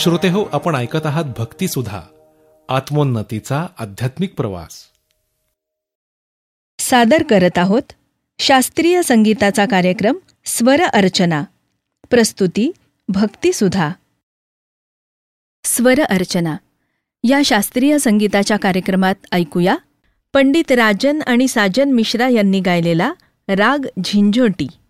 श्रोते हो, आपण ऐकत आहात भक्तिसुधा, आत्मोन्नतीचा आध्यात्मिक प्रवास. सादर करत आहोत शास्त्रीय संगीताचा कार्यक्रम स्वर अर्चना. प्रस्तुती भक्तिसुधा. स्वर अर्चना या शास्त्रीय संगीताच्या कार्यक्रमात ऐकूया पंडित राजन आणि साजन मिश्रा यांनी गायलेला राग झिंझोटी.